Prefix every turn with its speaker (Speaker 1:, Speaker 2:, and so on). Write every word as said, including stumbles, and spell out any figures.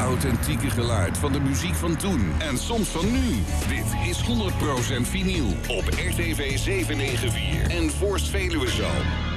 Speaker 1: authentieke geluid van de muziek van toen en soms van nu. Dit is honderd procent vinyl op R T V zevenhonderdvier en Voorst Veluwezoom.